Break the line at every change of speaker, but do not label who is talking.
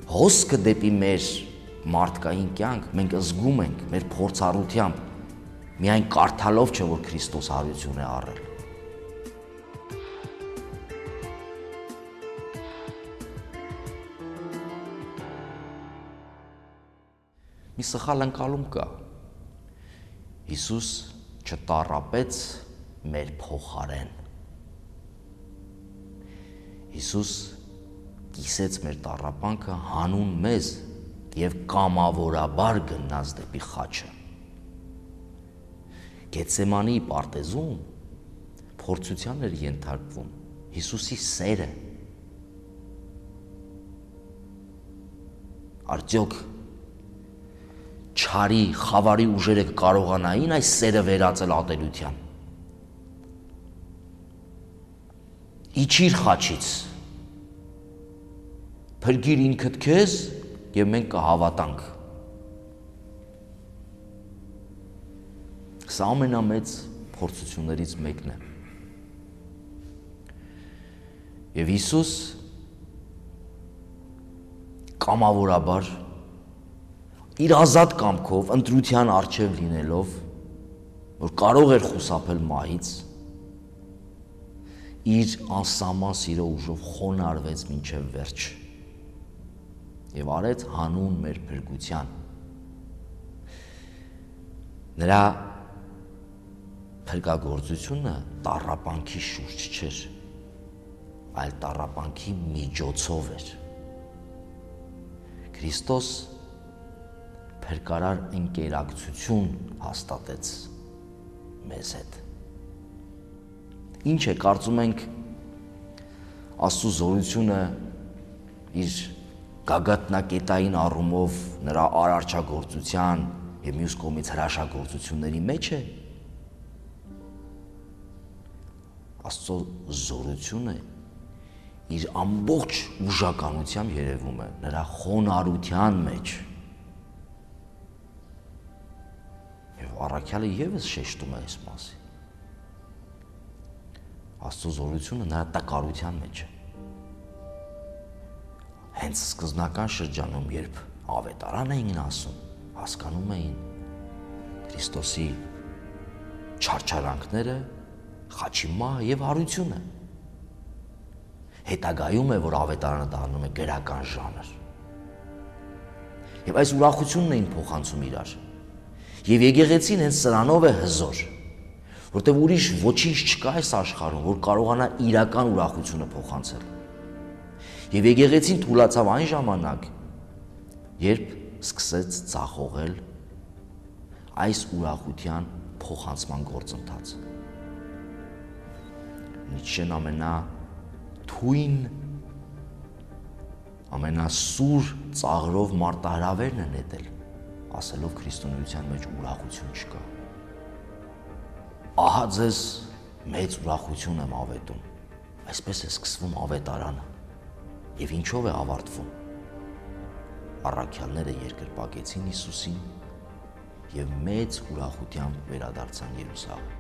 հոսքը դեպի մեր մարդկային կյանք մենք զգում ենք մեր փորձառությամբ, միայն կարդալով չէ, որ Քրիստոս հարություն է առել։ Մի սխալ ընկալում կա։ Հիսուս չտառապեց մեր փոխարեն։ Հիսուս կիսեց մեր տառապանքը հանուն մեզ և կամավորաբար գնաց դեպի խաչը։ Գեթսեմանի պարտեզում փորձության էր ենթարկվում Հիսուսի սերը։ Արդյոք չարի, խավարի ուժերը կարողանային այս սերը վերածել ատելության։ Իջիր խաչից, փրկիր ինքդ քեզ և մենք կհավատանք։ Սա ամենամեծ փորձություններից մեկն է։ Եվ Հիսուս կամավորաբար իր ազատ կամքով, ընտրության առջև լինելով, որ կարող էր խուսափել մահից, իր անսահման սիրո ուժով խոնարհվեց մինչև վերջ և արեց հանուն մեր փրկության։ Նրա փրկագործությունը տառապանքի շուրջ չէր, այլ տառապանքի միջոցով էր։ Քրիստոս փրկարար ընկերակցություն հաստատեց մեզ հետ։ Ինչ է, կարծում ենք Աստծո զորությունը իր գագաթնակետային առումով նրա արարչագործության և մյուս կողմից հրաշագործությունների մեջ է։ Աստծո զորությունը իր ամբողջ ուժականությամբ երևում է նրա խոնարհության մեջ։ Եվ առաքյալը ևս շեշտում է այս մասի։ Աստծո զորությունը նրա տկարության մեջ է։ Հենց սկզբնական շրջանում, երբ ավետարան էին ասում, հասկանում էին Քրիստոսի չարչարանքները, խաչի մահը և հարությունը։ Հետագայում է, որ ավետարանը դառնում է գրական ժանր։ Եվ այս ուրախությունն էին փոխանցում իրար։ Եվ եկեղեցին հենց սրանով է հզոր, որտեղ ուրիշ ոչինչ չկա այս աշխարհում, որ կարողանա իրական ուրախությունը փոխանցել։ Եվ եկեղեցին թուլացավ այն ժամանակ, երբ սկսեց ձախողել այս ուրախության փոխանցման գործընթացը։ Նիցշեն ամենաթույն, ամենասուր ծաղրով մարտահրավերն է նետել, ասելով քրիստոնեության մեջ ուրախություն չկա։ Ահա ձեզ մեծ ուրախություն եմ ավետում։ Այսպես է սկսվում ավետարանը։ Եվ ինչով է ավարտվում։ Առաքյալները երկրպագեցին Հիսուսին և մեծ ուրախությամբ վերադարձան Երուսաղեմ։